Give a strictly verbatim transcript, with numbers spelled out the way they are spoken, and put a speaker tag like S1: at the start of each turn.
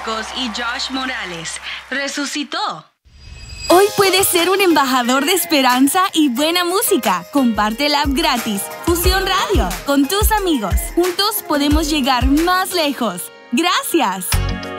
S1: Marcos y Josh Morales resucitó.
S2: Hoy puedes ser un embajador de esperanza y buena música. Comparte la app gratis, Fusión Radio, con tus amigos. Juntos podemos llegar más lejos. ¡Gracias!